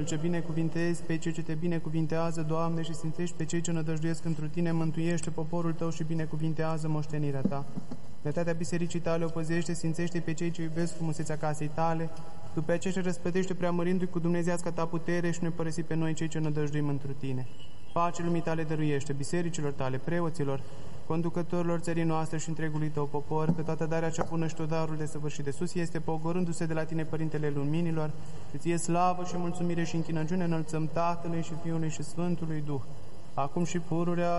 Cel ce binecuvintezi pe cei ce te binecuvintează, Doamne, și sfințești pe cei ce nădăjduiesc întru Tine, mântuiește poporul Tău și binecuvintează moștenirea Ta. Bunătatea bisericii Tale o păzește, sfințește pe cei ce iubesc frumusețea casei Tale, după aceea ce răspătește preamărindu-i cu dumnezeiasca Ta putere și ne părăsi pe noi cei ce nădăjduim întru Tine. Pace lumii Tale dăruiește, bisericilor Tale, preoților, conducătorilor țării noastre și întregului Tău popor, că toată darea cea bună și tot darul de săvârșit de sus este, pogorându-se de la Tine, Părintele Luminilor, și Ție slavă și mulțumire și închinăciune înălțăm Tatălui și Fiului și Sfântului Duh, acum și pururea